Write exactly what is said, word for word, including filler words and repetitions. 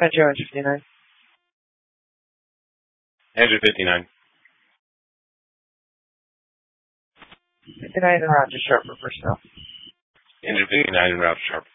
Joe, Andrew fifty-nine. Andrew fifty-nine. fifty-nine and Roger Sharp for personnel. Andrew fifty-nine and Roger Sharp